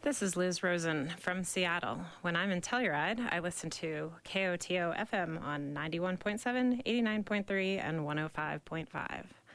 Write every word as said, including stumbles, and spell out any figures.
This is Liz Rosen from Seattle. When I'm in Telluride, I listen to K O T O F M on ninety-one point seven, eighty-nine point three, and one oh five point five.